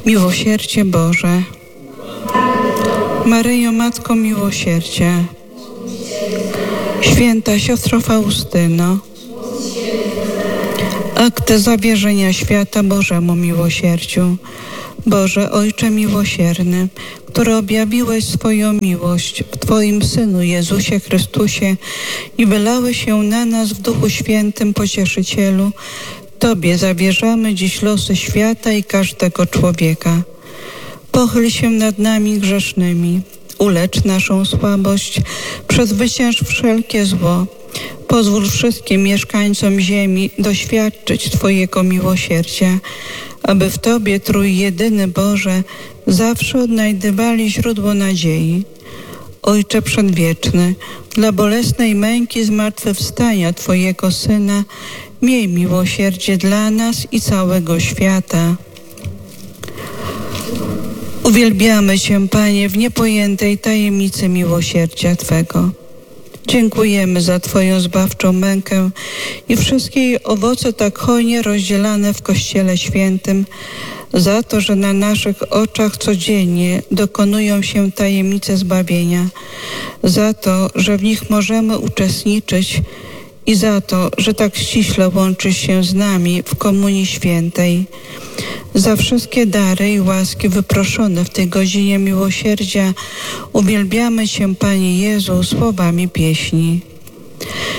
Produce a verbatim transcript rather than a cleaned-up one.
Miłosierdzie Boże, Maryjo, Matko Miłosierdzia, Święta Siostro Faustyno, akt zawierzenia świata Bożemu miłosierdziu. Boże Ojcze miłosierny, który objawiłeś swoją miłość w Twoim Synu Jezusie Chrystusie i wylałeś się na nas w Duchu Świętym Pocieszycielu, Tobie zawierzamy dziś losy świata i każdego człowieka. Pochyl się nad nami grzesznymi, ulecz naszą słabość, przezwycięż wszelkie zło. Pozwól wszystkim mieszkańcom ziemi doświadczyć Twojego miłosierdzia, aby w Tobie, Trójjedyny Boże, zawsze odnajdywali źródło nadziei. Ojcze Przedwieczny, dla bolesnej męki zmartwychwstania Twojego Syna, miej miłosierdzie dla nas i całego świata. Uwielbiamy Cię, Panie, w niepojętej tajemnicy miłosierdzia Twego. Dziękujemy za Twoją zbawczą mękę i wszystkie jej owoce tak hojnie rozdzielane w Kościele Świętym, za to, że na naszych oczach codziennie dokonują się tajemnice zbawienia, za to, że w nich możemy uczestniczyć i za to, że tak ściśle łączysz się z nami w Komunii Świętej. Za wszystkie dary i łaski wyproszone w tej godzinie miłosierdzia uwielbiamy Cię, Panie Jezu, słowami pieśni.